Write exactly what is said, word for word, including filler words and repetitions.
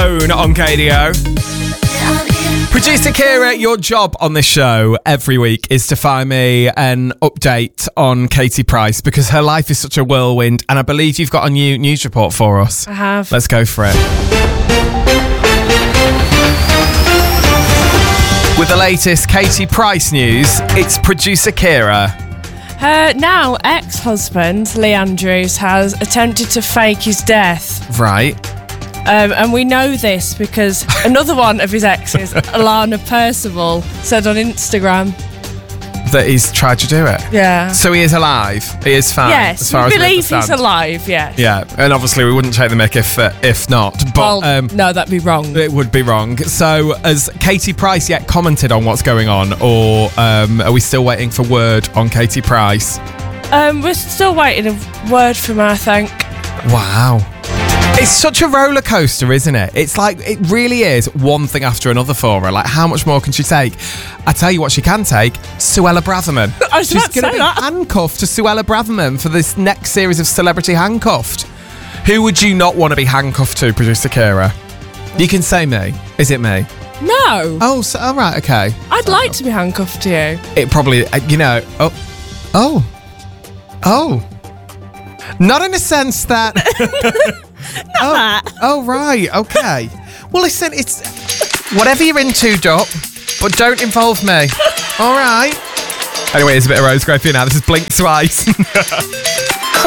Zone on K D O. Producer Kira, your job on this show every week is to find me an update on Katie Price because her life is such a whirlwind, and I believe you've got a new news report for us. I have. Let's go for it. With the latest Katie Price news, it's Producer Kira. Her now ex-husband, Lee Andrews, has attempted to fake his death. Right. Um, and we know this because another one of his exes, Alana Percival, said on Instagram that he's tried to do it. Yeah. So he is alive. He is fine. Yes, as far we as believe we he's understand. alive, yes. Yeah, and obviously we wouldn't take the mick if uh, if not. But Well, um, no, that'd be wrong. it would be wrong. So has Katie Price yet commented on what's going on, or um, are we still waiting for word on Katie Price? Um, we're still waiting a word from her, I think. Wow. It's such a roller coaster, isn't it? It's like, it really is one thing after another for her. Like, how much more can she take? I tell you what she can take, Suella Braverman. I was She's about to going to say be that. handcuffed to Suella Braverman for this next series of Celebrity Handcuffed. Who would you not want to be handcuffed to, Producer Kira? You can say me. Is it me? No. Oh, so, all right, okay. I'd like to be handcuffed to you. It probably, uh, you know, oh, oh, oh. Not in a sense that... oh, that. oh, right, okay. Well, listen, it's whatever you're into, Duck, but don't involve me. All right. Anyway, it's a bit of rose scraping now. This is Blink Twice.